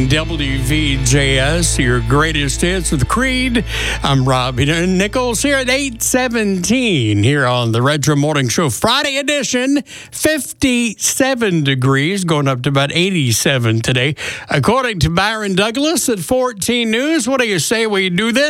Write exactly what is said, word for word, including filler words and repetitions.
W V J S, your greatest hits with Creed. I'm Robbie Nichols here at eight seventeen here on the Retro Morning Show Friday edition. fifty-seven degrees, going up to about eighty-seven today. According to Byron Douglas at fourteen News, what do you say we do this?